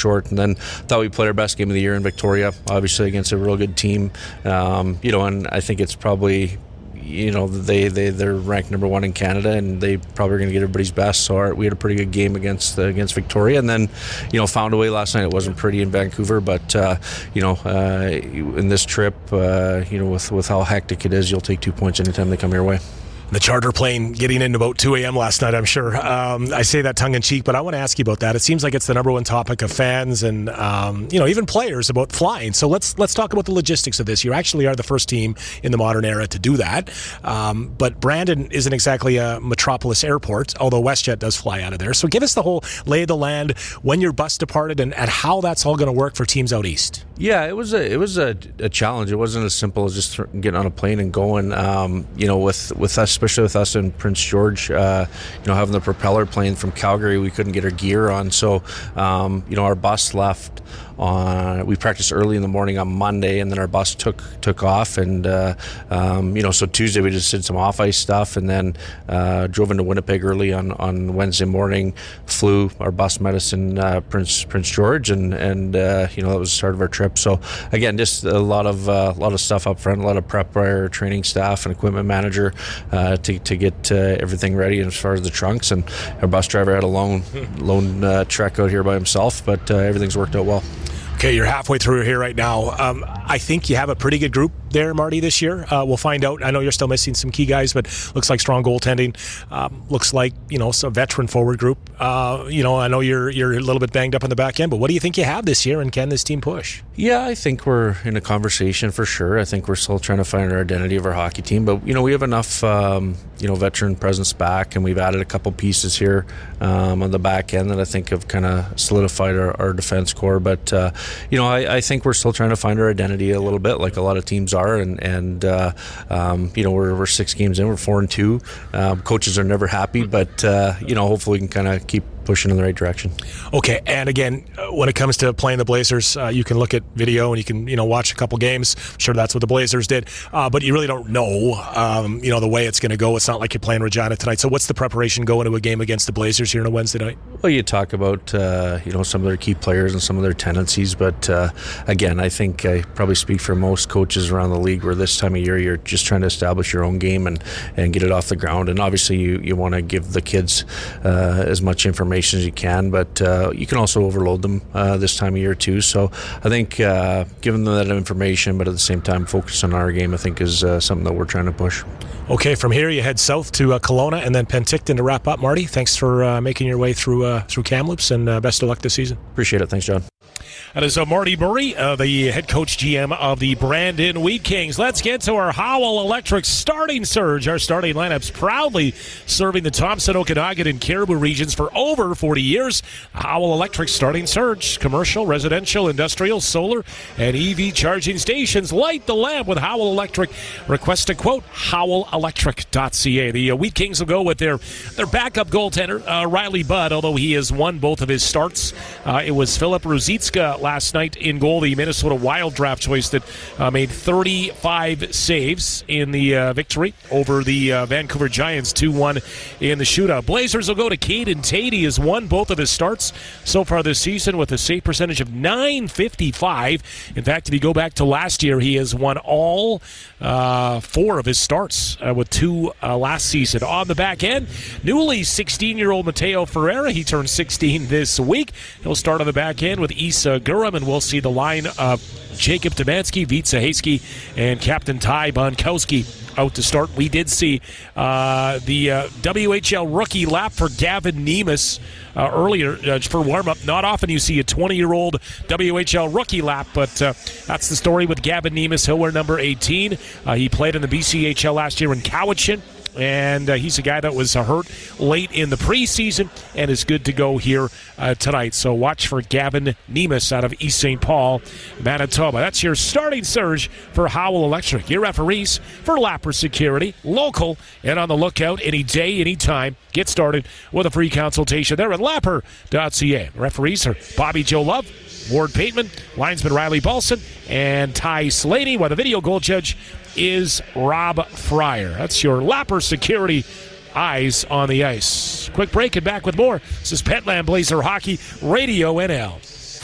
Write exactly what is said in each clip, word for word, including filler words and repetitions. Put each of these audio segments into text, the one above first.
short. And then thought we played our best game of the year in Victoria, obviously against a real good team. Um, you know, and I think it's probably, you know, they, they, they're ranked number one in Canada, and they probably are going to get everybody's best. So our, we had a pretty good game against uh, against Victoria, and then, you know, found a way last night. It wasn't pretty in Vancouver, but, uh, you know, uh, in this trip, uh, you know, with, with how hectic it is, you'll take two points anytime they come your way. The charter plane getting in about two a.m. last night, I'm sure. Um, I say that tongue-in-cheek, but I want to ask you about that. It seems like it's the number one topic of fans and, um, you know, even players about flying. So let's let's talk about the logistics of this. You actually are the first team in the modern era to do that. Um, but Brandon isn't exactly a metropolis airport, although WestJet does fly out of there. So give us the whole lay of the land, when your bus departed, and, and how that's all going to work for teams out east. Yeah, it was a it was a, a challenge. It wasn't as simple as just getting on a plane and going. Um, you know, with with us, especially with us in Prince George, uh, you know, having the propeller plane from Calgary, we couldn't get our gear on. So, um, you know, our bus left on. We practiced early in the morning on Monday, and then our bus took took off. And uh, um, you know, so Tuesday we just did some off ice stuff, and then uh, drove into Winnipeg early on, on Wednesday morning. Flew. Our bus met us in uh, Prince Prince George, and and uh, you know, that was the start of our trip. So again, just a lot of a uh, lot of stuff up front, a lot of prep by our training staff and equipment manager uh, to to get uh, everything ready as far as the trunks. And our bus driver had a lone lone uh, trek out here by himself, but uh, everything's worked out well. Okay, you're halfway through here right now. Um, I think you have a pretty good group there, Marty, this year. Uh, we'll find out. I know you're still missing some key guys, but looks like strong goaltending. Um, looks like, you know, some veteran forward group. Uh, you know, I know you're you're a little bit banged up on the back end, but what do you think you have this year, and can this team push? Yeah, I think we're in a conversation for sure. I think we're still trying to find our identity of our hockey team, but, you know, we have enough, um, you know, veteran presence back, and we've added a couple pieces here um, on the back end that I think have kind of solidified our, our defense core. But, uh, you know, I, I think we're still trying to find our identity a little bit, like a lot of teams are, and and uh, um, you know, we're we're six games in, we're four and two. Um, coaches are never happy, but uh, you know, hopefully we can kind of keep pushing in the right direction. Okay, and again, when it comes to playing the Blazers, uh, you can look at video and you can, you know, watch a couple games. I'm sure that's what the Blazers did, uh, but you really don't know, um, you know, the way it's going to go. It's not like you're playing Regina tonight. So what's the preparation going to a game against the Blazers here on a Wednesday night? Well, you talk about, uh, you know, some of their key players and some of their tendencies, but uh, again, I think I probably speak for most coaches around the league where this time of year you're just trying to establish your own game and, and get it off the ground. And obviously you, you want to give the kids uh, as much information as you can, but uh, you can also overload them uh, this time of year too. So I think uh, giving them that information, but at the same time focus on our game, I think is uh, something that we're trying to push. Okay, from here you head south to uh, Kelowna and then Penticton to wrap up. Marty, thanks for uh, making your way through uh, through Kamloops, and uh, best of luck this season. Appreciate it. Thanks, John. That is uh, Marty Murray, uh, the head coach G M of the Brandon Wheat Kings. Let's get to our Howell Electric starting surge. Our starting lineups proudly serving the Thompson, Okanagan, and Caribou regions for over forty years. Howell Electric starting surge. Commercial, residential, industrial, solar, and E V charging stations. Light the lamp with Howell Electric. Request a quote, howell electric dot c a. The uh, Wheat Kings will go with their, their backup goaltender, uh, Riley Budd, although he has won both of his starts. Uh, it was Philip Ruzicka last night in goal, the Minnesota Wild draft choice that uh, made thirty-five saves in the uh, victory over the uh, Vancouver Giants two one in the shootout. Blazers will go to Caden Tate. He has won both of his starts so far this season with a save percentage of nine fifty-five. In fact, if you go back to last year, he has won all uh, four of his starts uh, with two uh, last season. On the back end, newly sixteen-year-old Mateo Ferreira. He turned sixteen this week. He'll start on the back end with Issa Guram, and we'll see the line of Jacob Tomansky, Vitsa Hasky, and Captain Ty Bonkowski out to start. We did see uh, the uh, W H L rookie lap for Gavin Nemes uh, earlier uh, for warm-up. Not often you see a twenty-year-old W H L rookie lap, but uh, that's the story with Gavin Nemes. He'll wear number eighteen. Uh, he played in the B C H L last year in Cowichan. And uh, he's a guy that was uh, hurt late in the preseason and is good to go here uh, tonight. So watch for Gavin Nemes out of East Saint Paul, Manitoba. That's your starting surge for Howell Electric. Your referees for Lapper Security, local and on the lookout any day, any time. Get started with a free consultation there at lapper dot c a. Referees are Bobby Joe Love, Ward Pateman, linesman Riley Balson, and Ty Slaney, while the video goal judge is Rob Fryer. That's your Lapper Security eyes on the ice. Quick break and back with more. This is Petland Blazer Hockey Radio N L.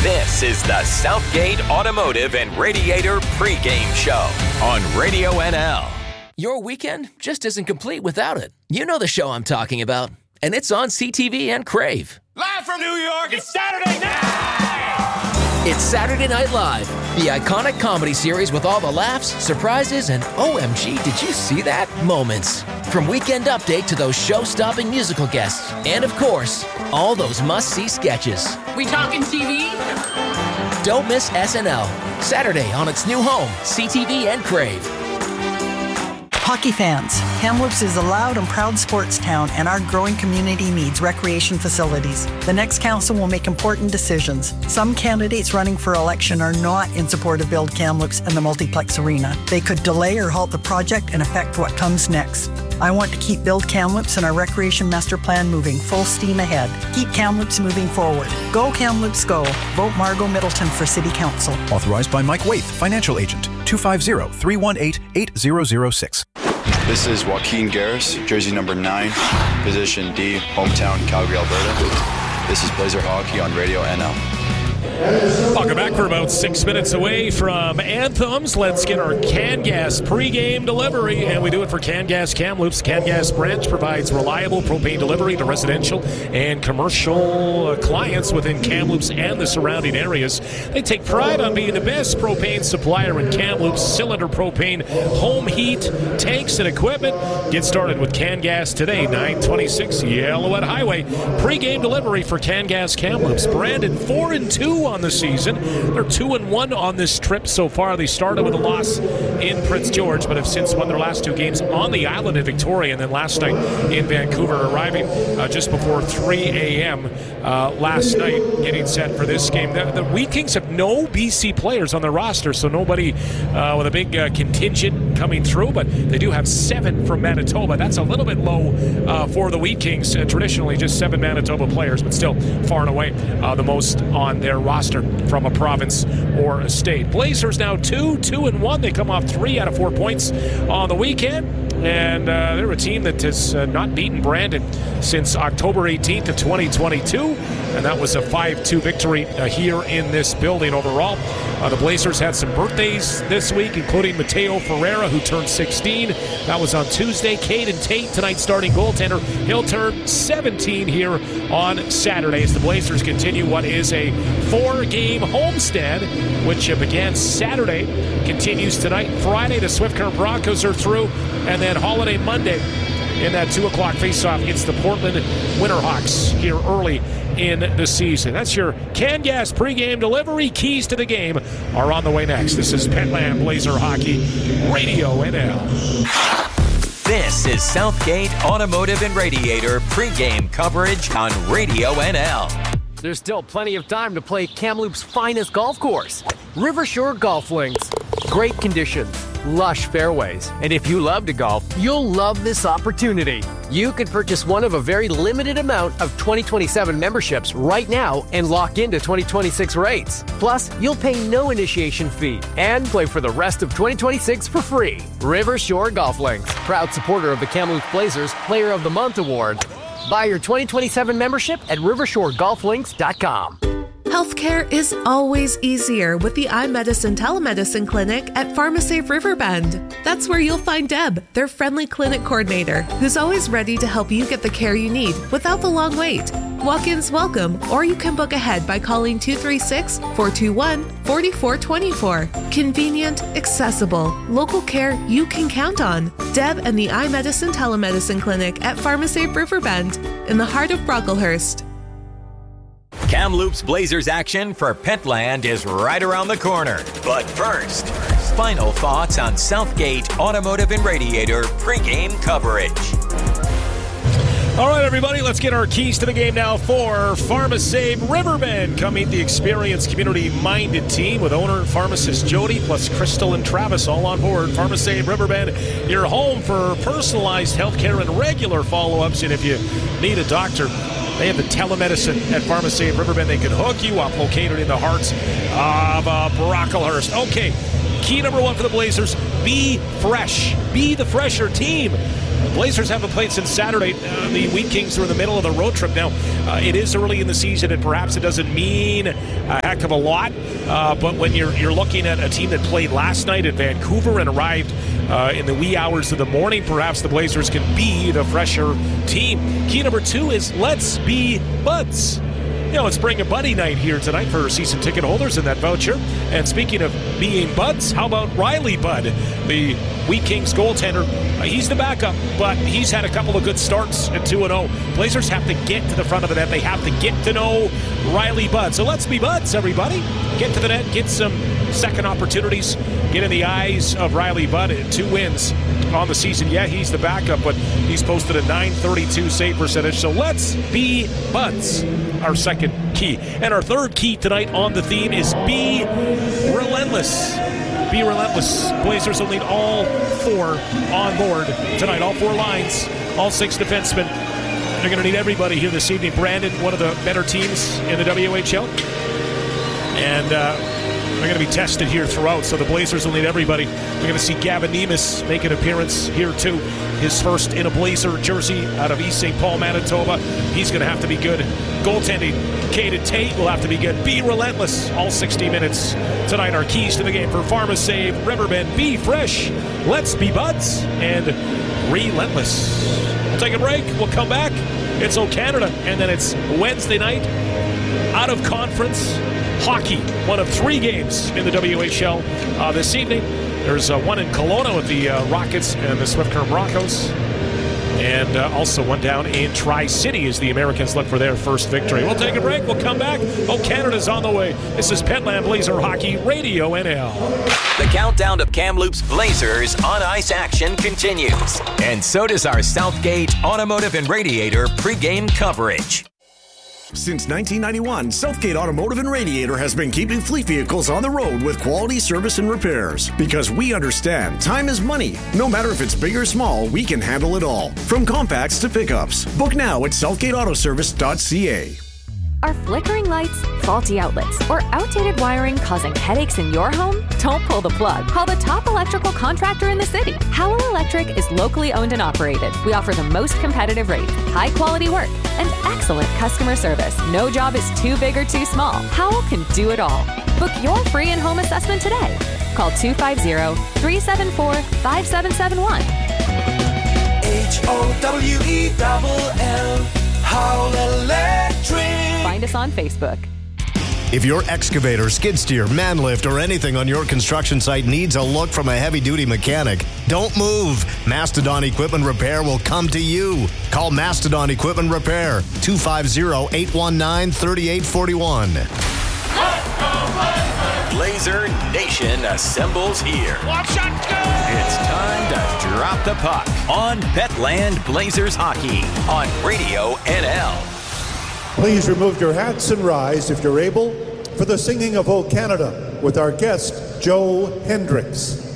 This is the Southgate Automotive and Radiator pregame show on Radio N L. Your weekend just isn't complete without it. You know the show I'm talking about. And it's on C T V and Crave. Live from New York, it's Saturday night! It's Saturday Night Live, the iconic comedy series with all the laughs, surprises, and O M G, did you see that? Moments. From Weekend Update to those show-stopping musical guests. And of course, all those must-see sketches. We talking T V? Don't miss S N L. Saturday on its new home, C T V and Crave. Hockey fans, Kamloops is a loud and proud sports town, and our growing community needs recreation facilities. The next council will make important decisions. Some candidates running for election are not in support of Build Kamloops and the Multiplex Arena. They could delay or halt the project and affect what comes next. I want to keep Build Kamloops and our recreation master plan moving full steam ahead. Keep Kamloops moving forward. Go Kamloops, go. Vote Margot Middleton for City Council. Authorized by Mike Waith, Financial Agent, two five zero, three one eight, eight zero zero six. This is Joaquin Garris, jersey number nine, position D, hometown Calgary, Alberta. This is Blazer Hockey on Radio N L. Welcome back. For about six minutes away from anthems. Let's get our CanGas pregame delivery, and we do it for CanGas Kamloops. CanGas branch provides reliable propane delivery to residential and commercial clients within Kamloops and the surrounding areas. They take pride on being the best propane supplier in Kamloops. Cylinder propane, home heat, tanks, and equipment. Get started with CanGas today, nine twenty-six Yellowhead Highway. Pregame delivery for CanGas Kamloops. Brandon four and two on the season. They're two and one on this trip so far. They started with a loss in Prince George, but have since won their last two games on the island in Victoria, and then last night in Vancouver, arriving uh, just before three a.m. Uh, last night, getting set for this game. The, the Wheat Kings have no B C players on their roster, so nobody uh, with a big uh, contingent coming through, but they do have seven from Manitoba. That's a little bit low uh, for the Wheat Kings. Uh, traditionally, just seven Manitoba players, but still far and away uh, the most on their roster from a province or a state. Blazers now two, two and one. They come off three out of four points on the weekend, and uh, they're a team that has uh, not beaten Brandon since October eighteenth of twenty twenty-two, and that was a five two victory uh, here in this building overall. Uh, the Blazers had some birthdays this week, including Mateo Ferreira, who turned sixteen. That was on Tuesday. Caden Tate, tonight's starting goaltender, he'll turn seventeen here on Saturday as the Blazers continue what is a four-game homestand, which uh, began Saturday, continues tonight. Friday, the Swift Current Broncos are through, and then Holiday Monday in that two o'clock faceoff against the Portland Winterhawks here early in the season. That's your CanGas pregame delivery. Keys to the game are on the way next. This is Petland Blazer Hockey, Radio N L. This is Southgate Automotive and Radiator pregame coverage on Radio N L. There's still plenty of time to play Kamloops' finest golf course, Rivershore Golf Links. Great conditions, lush fairways, and if you love to golf, you'll love this opportunity. You can purchase one of a very limited amount of twenty twenty-seven memberships right now and lock into twenty twenty-six rates. Plus, you'll pay no initiation fee and play for the rest of twenty twenty-six for free. Rivershore Golf Links, proud supporter of the Kamloops Blazers Player of the Month Award. Buy your twenty twenty-seven membership at rivershore golf links dot com. Healthcare is always easier with the iMedicine telemedicine clinic at PharmaSafe Riverbend. That's where you'll find Deb, their friendly clinic coordinator, who's always ready to help you get the care you need without the long wait. Walk-ins welcome, or you can book ahead by calling two three six, four two one, four four two four. Convenient, accessible, local care you can count on. Deb and the iMedicine telemedicine clinic at PharmaSafe Riverbend in the heart of Brocklehurst. Kamloops Blazers action for Petland is right around the corner. But first, final thoughts on Southgate Automotive and Radiator pregame coverage. All right, everybody, let's get our keys to the game now for PharmaSave Riverbend. Come meet the experienced, community-minded team with owner and pharmacist Jody, plus Crystal and Travis all on board. PharmaSave Riverbend, your home for personalized health care and regular follow-ups. And if you need a doctor, they have the telemedicine at PharmaSave Riverbend. They can hook you up, located in the heart of uh, Brocklehurst. Okay, key number one for the Blazers, be fresh. Be the fresher team. The Blazers haven't played since Saturday. Uh, the Wheat Kings are in the middle of the road trip now. Uh, it is early in the season, and perhaps it doesn't mean a heck of a lot. Uh, but when you're you're looking at a team that played last night in Vancouver and arrived uh, in the wee hours of the morning, perhaps the Blazers can be the fresher team. Key number two is let's be buds. You know, let's bring a buddy night here tonight for season ticket holders in that voucher. And speaking of being buds, how about Riley Budd, the Wheat Kings goaltender? Uh, he's the backup, but he's had a couple of good starts at two and oh. Blazers have to get to the front of the net. They have to get to know Riley Budd. So let's be buds, everybody. Get to the net, get some second opportunities, get in the eyes of Riley Budd. Two wins on the season. Yeah, he's the backup, but he's posted a nine thirty-two save percentage. So let's be buds, our second key. And our third key tonight on the theme is be relentless. Be relentless. Blazers will need all four on board tonight. All four lines, all six defensemen. They're going to need everybody here this evening. Brandon, one of the better teams in the W H L. And uh, they're going to be tested here throughout, so the Blazers will need everybody. We're going to see Gavin Nemes make an appearance here too. His first in a Blazer jersey out of East Saint Paul, Manitoba. He's going to have to be good. Goaltending, Caden Tate will have to be good. Be relentless all sixty minutes. Tonight, our keys to the game for PharmaSave, Riverbend. Be fresh, let's be buds, and relentless. We'll take a break. We'll come back. It's O Canada, and then it's Wednesday night. Out of conference hockey, one of three games in the W H L uh, this evening. There's uh, one in Kelowna with the uh, Rockets and the Swift Current Broncos. And uh, also one down in Tri-City as the Americans look for their first victory. We'll take a break. We'll come back. Oh, Canada's on the way. This is Petland Blazer Hockey Radio N L. The countdown of Kamloops Blazers on ice action continues. And so does our Southgate Automotive and Radiator pregame coverage. Since nineteen ninety-one, Southgate Automotive and Radiator has been keeping fleet vehicles on the road with quality service and repairs. Because we understand time is money. No matter if it's big or small, we can handle it all. From compacts to pickups. Book now at southgate auto service dot c a. Are flickering lights, faulty outlets, or outdated wiring causing headaches in your home? Don't pull the plug. Call the top electrical contractor in the city. Howell Electric is locally owned and operated. We offer the most competitive rates, high quality work, and excellent customer service. No job is too big or too small. Howell can do it all. Book your free in-home assessment today. Call two five zero, three seven four, five seven seven one. H O W E L L, Howell Electric. Find us on Facebook. If your excavator, skid steer, man lift, or anything on your construction site needs a look from a heavy-duty mechanic, don't move. Mastodon Equipment Repair will come to you. Call Mastodon Equipment Repair, two five zero, eight one nine, three eight four one. Blazer Nation assembles here. Watch out, go! It's time to drop the puck on Petland Blazers Hockey on Radio N L. Please remove your hats and rise, if you're able, for the singing of O Canada with our guest, Joe Hendricks.